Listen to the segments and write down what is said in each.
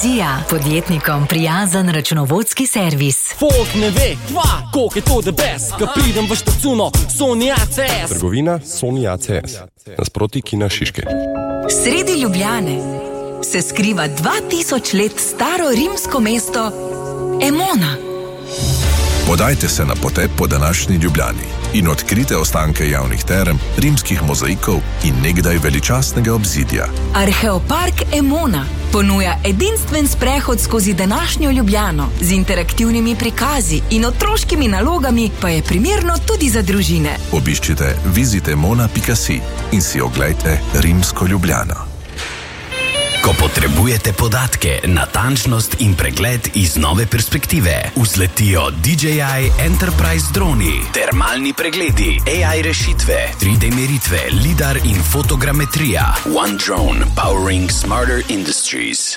Energija, podjetnikom prijazen računovodski servis. Folk ne ve, koliko je to the best, ko pridem v štacuno Sony ACS. Trgovina Sony ACS, nasproti Kina Šiške. Sredi Ljubljane se skriva 2000 let staro rimsko mesto Emona. Podajte se na potep po današnji Ljubljani in odkrite ostanke javnih terem, rimskih mozaikov in nekdaj veličastnega obzidja. Arheopark Emona ponuja edinstven sprehod skozi današnjo Ljubljano z interaktivnimi prikazi in otroškimi nalogami, pa je primerno tudi za družine. Obiščite visitemona.si in si oglejte rimsko Ljubljano. Ko potrebujete podatke, natančnost in pregled iz nove perspektive, vzletijo DJI Enterprise droni, termalni pregledi, AI rešitve, 3D meritve, lidar in fotogrametrija. One drone powering smarter industries.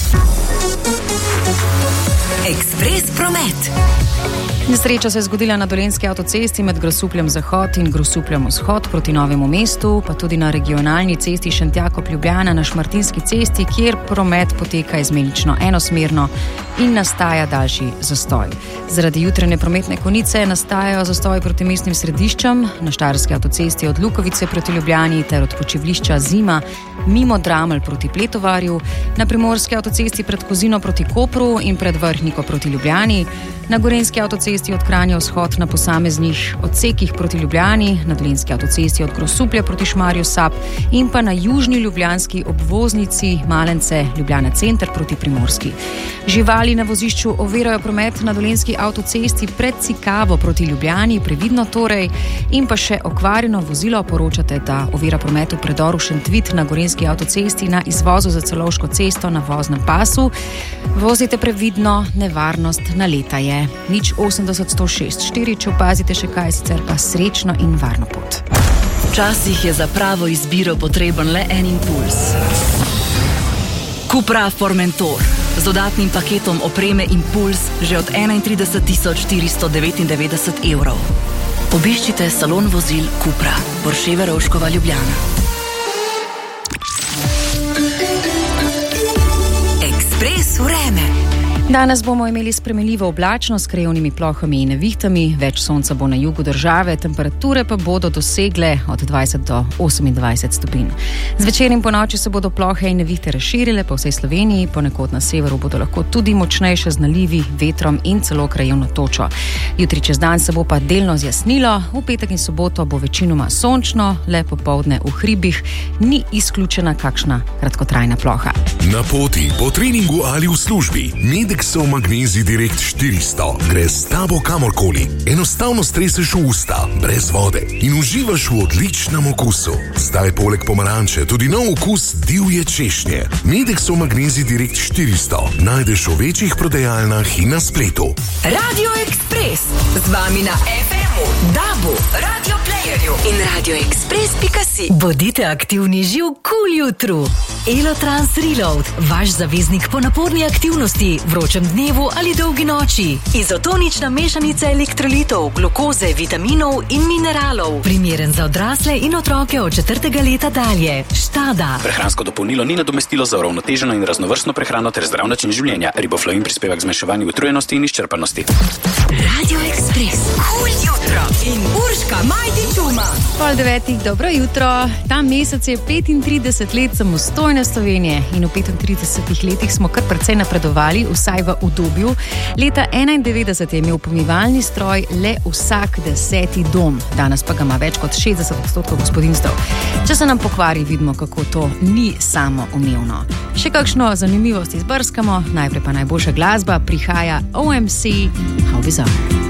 Ekspres promet. Nesreča se je zgodila na Dolenjski avtocesti med Grosupljem Zahod in Grosupljem Vzhod proti Novemu mestu, pa tudi na regionalni cesti Šentjakov-Ljubljana na Šmartinski cesti, kjer promet poteka izmenično enosmerno in nastaja daljši zastoj. Zaradi jutranje prometne konice nastajajo zastoji proti mestnim središčem, na Štajerski avtocesti od Lukovice proti Ljubljani ter od počivlišča Zima mimo Dramelj proti Pletovarju, na Primorski avtocesti pred Kozino proti Kopru in pred Vrhniko proti Ljubljani, na Gorenjski avtocesti od Kranja Vzhod na posameznih odsekih proti Ljubljani, na Dolenjski avtocesti od Grosuplja proti Šmarju Sap in pa na južni ljubljanski obvoznici Malence Ljubljana center proti Primorski. Živali na vozišču ovirajo promet na Dolenjski avtocesti pred Cikavo proti Ljubljani, previdno torej, in pa še okvarjeno vozilo poročate, da ovira promet v predoru Šentvit na Gorenjski avtocesti na izvozu za Celovško cesto na voznem pasu. Vozite previdno, nevarnost na leta je. 080-106-4, če opazite še kaj, sicer pa srečno in varno pot. Včasih je za pravo izbiro potreben le en impuls. Cupra Formentor z dodatnim paketom opreme Impuls že od 31.499 evrov. Obiščite salon vozil Cupra, Borševe Roškova, Ljubljana. Ekspres vreme. Danes bomo imeli spremenljivo oblačnost s krajevnimi plohami in nevihtami, več sonca bo na jugu države, temperature pa bodo dosegle od 20 do 28 stopinj. Zvečer in ponoči se bodo plohe in nevihte razširile po vsej Sloveniji, ponekod na severu bodo lahko tudi močnejše z nalivi, vetrom in celo krajevno točo. Jutri čez dan se bo pa delno zjasnilo, v petek in soboto bo večinoma sončno, le popoldne v hribih ni izključena kakšna kratkotrajna ploha. Na poti, po treningu ali v službi, Medexov Magnezij Direkt 400 gre s tabo kamorkoli. Enostavno streseš v usta, brez vode in uživaš v odličnem okusu. Zdaj poleg pomaranče tudi nov okus divje češnje. Medexov Magnezij Direkt 400 najdeš v večjih prodajalnah in na spletu. Radio Ekspres z vami na FM-u, DAB-u, Radio Playerju in radioekspres.si. Bodite aktivni že v kul jutru. Elotrans Reload, vaš zaveznik po naporni aktivnosti, vročem dnevu ali dolgi noči. Izotonična mešanica elektrolitov, glukoze, vitaminov in mineralov. Primeren za odrasle in otroke od 4. leta dalje. Štada. Prehransko dopolnilo ni nadomestilo za uravnoteženo in raznovrstno prehrano ter zdrav način življenja. Riboflavin prispeva k zmanjševanju utrujenosti in izčrpanosti. Radio Ekspres, kul jutro in Urška Majdičuma. 8:30, dobro jutro. Ta mesec je 35 let samostojne Slovenije in v 35 letih smo kar precej napredovali, vsaj v udobju. Leta 91 je imel pomivalni stroj le vsak 10. dom, danes pa ga ima več kot 60% gospodinjstev. Če se nam pokvari, vidimo, kako to ni samoumevno. Še kakšno zanimivost izbrskamo, najprej pa najboljša glasba, prihaja OMC, How Bizarre.